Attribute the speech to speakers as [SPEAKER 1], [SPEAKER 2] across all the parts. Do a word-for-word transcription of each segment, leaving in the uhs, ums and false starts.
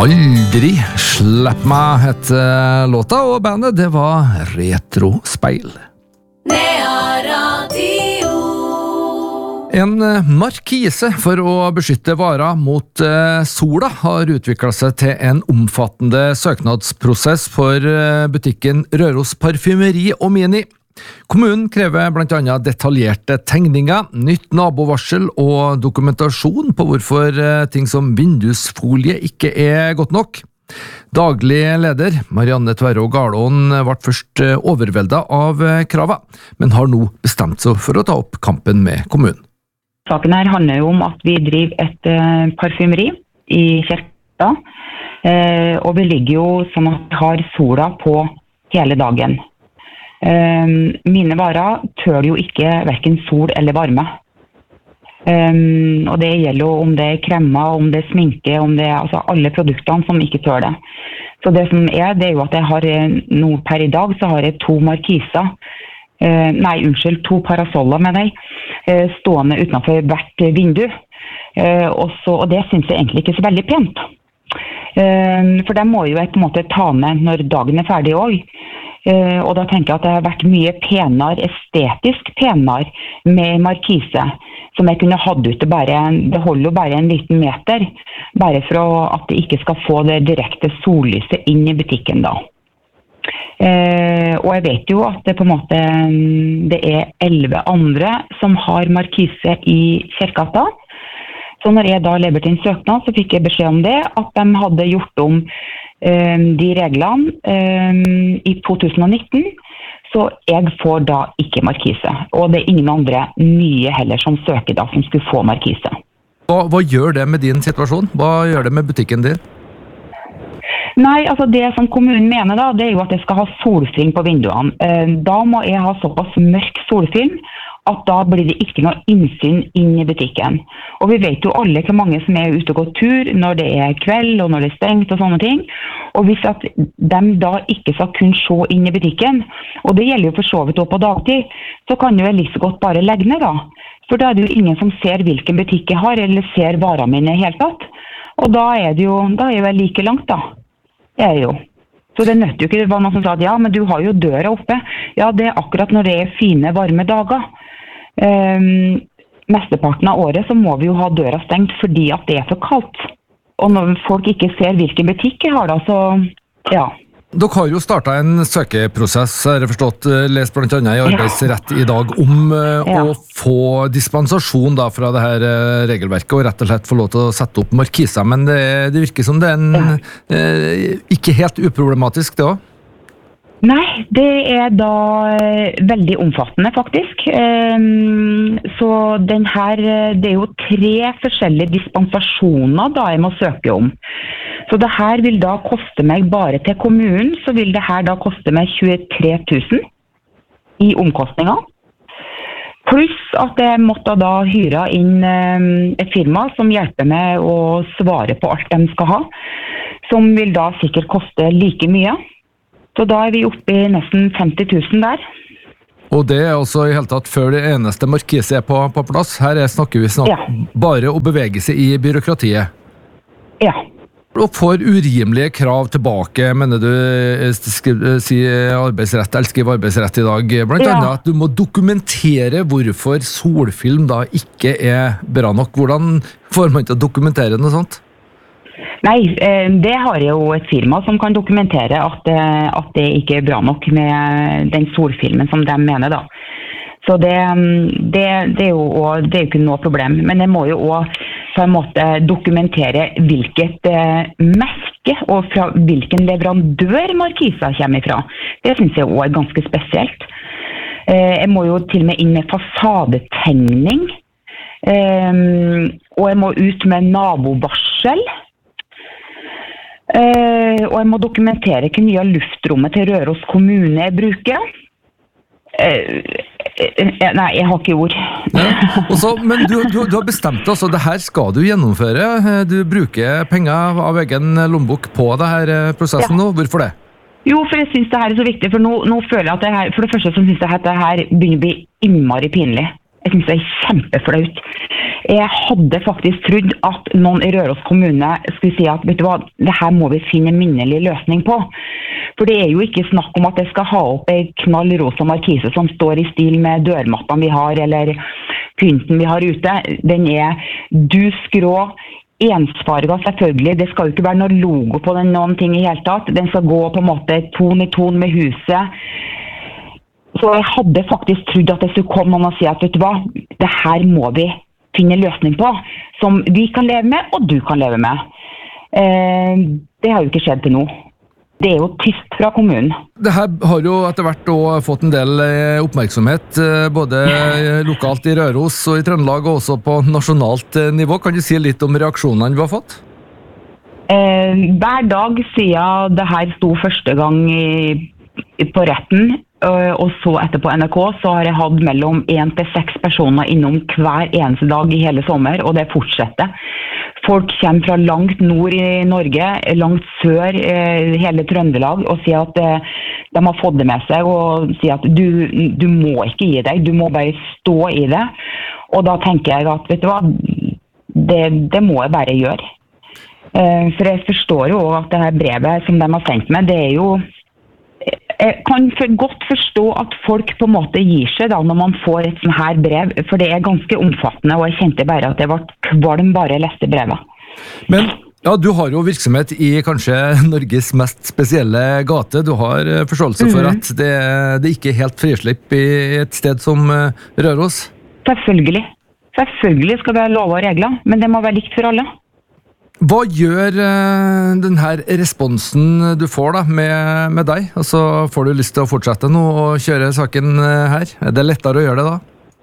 [SPEAKER 1] Aldri slipp meg heter låta, og bandet det var Retrospeil. En markise for å beskytte varer mot eh, sola har utviklet seg til en omfattende søknadsprosess for eh, butikken Røros Parfymeri og Mini. Kommunen krever blant annet detaljerte tegninger, nytt nabovarsel og dokumentasjon på hvorfor eh, ting som vindusfolie ikke er godt nok. Daglig leder Marianne Tverro Garlån ble først eh, overveldet av eh, kravet, men har nå bestemt seg for å ta opp kampen med kommunen.
[SPEAKER 2] Saken her handler jo om at vi driver et uh, parfymeri i Kjerta, uh, og vi ligger jo sånn at vi har sola på hele dagen. Uh, mine varer tør jo ikke hverken sol eller varme. Um, og det gjelder jo om det er kremmer, om det er sminke, om det er altså alle produktene som ikke tør det. Så det som er, det er jo at jeg har nå per i dag så har jeg to markiser, uh, nei unnskyld, to parasoller med deg, stående utenfor hvert vindu, og, så, og det synes jeg egentlig ikke er så veldig pent. For det må jo jeg på en måte ta med når dagen er ferdig også. Og da tenker jeg at det har vært mye penere, estetisk penere med markise, som jeg kunne hatt ute bare, det holder jo bare en liten meter, bare for at det ikke skal få det direkte sollyset inn i butikken da. Eh, og jeg vet jo at det på en måte det er elleve andre som har markise i Kjerkata. Så når jeg da leverte inn søknad, så fikk jeg beskjed om det, at de hadde gjort om eh, de reglene eh, i to tusen og nitten, så jeg får da ikke markise. Og det er ingen andre nye heller som søker da, som skulle få markise.
[SPEAKER 1] Hva, hva gjør det med din situasjon? Hva gjør det med butikken din?
[SPEAKER 2] Nei, altså det som kommunen mener da, det er jo at jeg skal ha solfilm på vinduene. Da må jeg ha såpass mørk solfilm at da blir det ikke noe innsyn inn i butikken. Og vi vet jo alle hvor mange som er ute og går tur når det er kveld og når det er stengt og sånne ting. Og hvis at de da ikke skal kunne se inn i butikken, og det gjelder jo for så vidt også på dagtid, så kan jo jeg like så godt bare legge ned da. For da er det jo ingen som ser hvilken butikk jeg har, eller ser varene mine helt tatt. Og da er det jo, da er jo jeg like langt da. Jeg er jo. Så det nøtter jo ikke, det var noen som sa at ja, men du har jo døra oppe. Ja, det er akkurat når det er fine, varme dager. Um, mesteparten av året så må vi jo ha døra stengt fordi at det er for kaldt. Og når folk ikke ser hvilken butikk jeg har da, så ja.
[SPEAKER 1] Dere har jo startet en søkeprosess, har jeg forstått, lest blant annet i arbeidsrett i dag, om uh, ja. Å få dispensasjon da fra det her uh, regelverket, og rett og slett få lov til å sette opp markiser, men det, det virker som det er en, ja. uh, ikke helt uproblematisk det også?
[SPEAKER 2] Nei, det er da uh, veldig omfattende faktisk. Um, så den her, det er jo tre forskjellige dispensasjoner da jeg må søke om. Så det her vil da koste meg bare til kommunen, så vil det her da koste meg tjuetre tusen i omkostninger. Pluss at jeg måtte da hyre inn et firma som hjelper meg å svare på alt de skal ha, som vil da sikkert koste like mye. Så da er vi oppe i nesten femti tusen der.
[SPEAKER 1] Og det er også i hele tatt før det eneste markise er på, på plass. Her er, snakker vi snart ja. Bare å bevege seg i byråkratiet.
[SPEAKER 2] Ja.
[SPEAKER 1] Og får urimelige krav tilbake, mener du, si arbeidsrett, eller skriv arbeidsrett i dag, blant ja. Annet at du må dokumentere hvorfor solfilm da ikke er bra nok. Hvordan får man til å dokumentere noe sånt?
[SPEAKER 2] Nei, det har jeg jo et firma som kan dokumentere at, at det ikke er bra nok med den solfilmen som de mener da. Så det, det, det, er jo, det er jo ikke noe problem, men jeg må jo også på en måte dokumentere hvilket eh, merke og fra hvilken leverandør markisa kommer ifra. Det synes jeg også er ganske spesielt. Eh, jeg må jo til og med inn med fasadetegning, eh, og jeg må ut med nabovarsel, eh, og jeg må dokumentere hvor mye av luftrommet til Røros kommune jeg bruker. Eh, Nei, jeg har ikke ord.
[SPEAKER 1] Ja, også, men du, du, du har bestemt altså, det her skal du gjennomføre. Du bruker penger av egen lommebok på det her prosessen ja. Nå. Hvorfor det?
[SPEAKER 2] Jo, for jeg synes det her er så viktig, for nå, nå føler jeg at det her, for det første så synes jeg at det her begynner å bli innmari pinlig. Jeg synes det er kjempeflaut. Jeg hadde faktisk trodd at noen i Røros kommune skulle si at, vet du hva, det her må vi finne en minnelig løsning på. For det er jo ikke snakk om at jeg skal ha opp en knall rosa markise som står i stil med dørmattene vi har, eller pynten vi har ute. Den er dusgrå, ensfarget selvfølgelig. Det skal jo ikke være noe logo på den, noen ting i hele tatt. Den skal gå på en måte ton i ton med huset. Så jeg hadde faktisk trodd at jeg skulle komme og si at, vet du hva, det her må vi finne en løsning på, som vi kan leve med, og du kan leve med. Eh, det har jo ikke skjedd til nå. Det er jo tyst fra kommunen.
[SPEAKER 1] Det her har jo etter hvert også fått en del oppmerksomhet, både lokalt i Røros og i Trøndelag, og også på nasjonalt nivå. Kan du si litt om reaksjonene vi har fått?
[SPEAKER 2] Eh, hver dag siden det her sto første gang i, på retten, og så etterpå N R K, så har jeg hatt mellom en til seks personer innom hver eneste dag i hele sommer, og det fortsetter. Folk kommer fra langt nord i Norge, langt sør, hele Trøndelag, og sier at de har fått det med seg, og sier at du, du må ikke gi deg, du må bare stå i det. Og da tenker jeg at, vet du hva, det, det må jeg bare gjøre. For jeg forstår jo at det her brevet som de har sendt meg, det er jo jeg kan for godt forstå at folk på en måte gir seg da når man får et sånn her brev, for det er ganske omfattende, og jeg kjente bare at det ble kvalm bare jeg leste brevet.
[SPEAKER 1] Men ja, du har jo virksomhet i kanskje Norges mest spesielle gate. Du har forståelse for mm-hmm. at det, det ikke er helt frislipp i et sted som Røros?
[SPEAKER 2] Selvfølgelig. Selvfølgelig skal det være lov og regler, men det må være likt for alle.
[SPEAKER 1] Hva gjør uh, denne responsen du får da med, med deg? Altså, får du lyst til å fortsette nå og kjøre saken uh, her? Er det lettere å gjøre det da?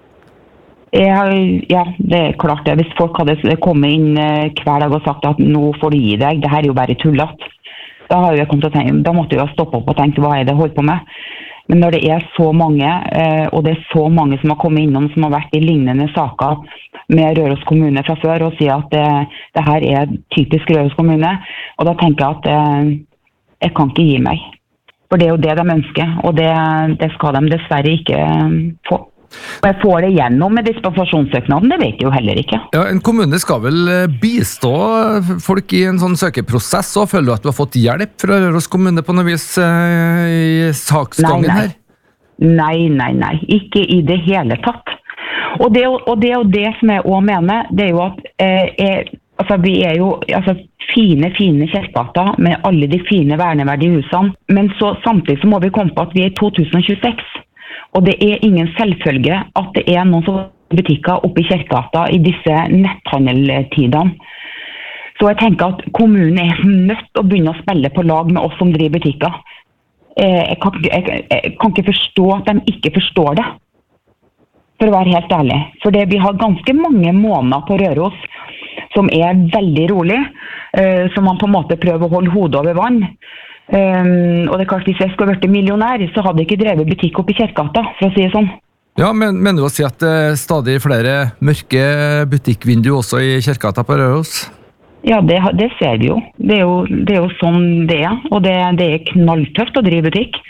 [SPEAKER 2] Jeg, ja, det er klart det. Hvis folk hadde kommet inn uh, hver dag og sagt at nå får du gi deg, det her er jo bare tullet. Da, har jeg kommet til å tenke, da måtte jeg jo stoppe opp og tenke hva er det jeg holder på med. Men når det er så mange, uh, og det er så mange som har kommet innom som har vært i lignende saker med Røros kommune fra før, og sier at det, det her er typisk Røros kommune, og da tenker jeg at uh, jeg kan ikke gi meg. For det er jo det de ønsker, og det, det skal de dessverre ikke uh, få. Og jeg får det gjennom med dispensasjonssøknaden, det vet jeg jo heller ikke.
[SPEAKER 1] Ja, en kommune skal vel bistå folk i en sånn søkeprosess, og føler du at du har fått hjelp fra Røros kommune på noe vis uh, i saksgangen
[SPEAKER 2] nei, nei.
[SPEAKER 1] her?
[SPEAKER 2] Nei, nei, nei. Ikke i det hele tatt. Og det, og det er jo det som jeg også mener, det er jo at eh, jeg, altså, vi er jo altså, fine, fine kirkegater med alle de fine verneverdige husene, men så, samtidig så må vi komme på at vi er i to tusen og tjueseks. Og det er ingen selvfølge at det er noen som butikker oppe i Kirkegata i disse netthandeltidene. Så jeg tenker at kommunen er nødt til å begynne å spille på lag med oss som driver butikker. Jeg kan, jeg, jeg kan ikke forstå at de ikke forstår det, for å være helt ærlig. For det, vi har ganske mange måneder på Røros som er veldig rolig, som man på en måte prøver å holde hodet over vann. Um, og det er klart, hvis jeg skulle vært millionær, så hadde jeg ikke drevet butikk opp i Kirkegata, for å si det sånn.
[SPEAKER 1] Ja, men mener du å si at det er stadig flere mørke butikkvinduer også i Kirkegata på Røros?
[SPEAKER 2] Ja, det, det ser vi jo. Det er jo, det er jo sånn det er, og det, det er knalltøft å drive butikk.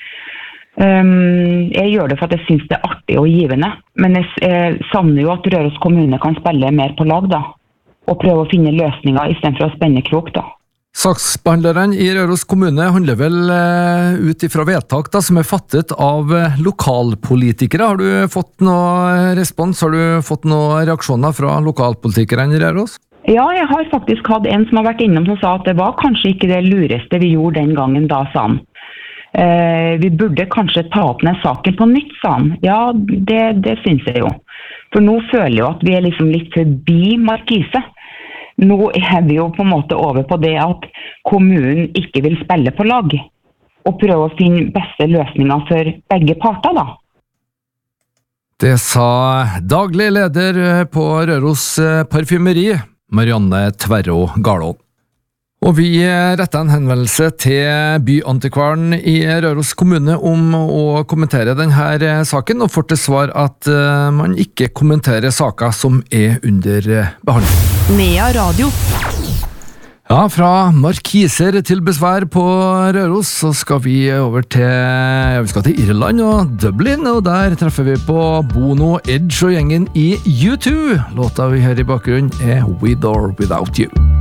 [SPEAKER 2] Um, jeg gjør det for at jeg synes det er artig og givende, men jeg, jeg savner jo at Røros kommune kan spille mer på lag da, og prøve å finne løsninger i stedet for å spenne krok da.
[SPEAKER 1] Saksbehandleren i Røros kommune handler vel uh, ut ifra vedtak da, som er fattet av uh, lokalpolitikere. Har du fått noe respons? Har du fått noen reaksjoner fra lokalpolitikerne i Røros?
[SPEAKER 2] Ja, jeg har faktisk hatt en som har vært innom som sa at det var kanskje ikke det lureste vi gjorde den gangen da, sa han. Uh, vi burde kanskje ta opp ned saken på nytt, sa han. Ja, det, det synes jeg jo. For nå føler jeg jo at vi er liksom litt forbi markise. Nå er vi jo på en måte over på det at kommunen ikke vil spille på lag, og prøve å finne beste løsninger for begge parter da.
[SPEAKER 1] Det sa daglig leder på Røros Parfymeri, Marianne Tverro Garlå. Og vi retter en henvendelse til byantikvaren i Røros kommune om å kommentere denne saken, og får til svar at man ikke kommenterer saker som er under behandling.
[SPEAKER 3] Nea Radio.
[SPEAKER 1] Ja, fra markiser til besvær på Røros, så skal vi over til, ja, vi skal til Irland og Dublin, og der treffer vi på Bono, Edge og gjengen i U to. Låta vi hører i bakgrunnen er With or Without You.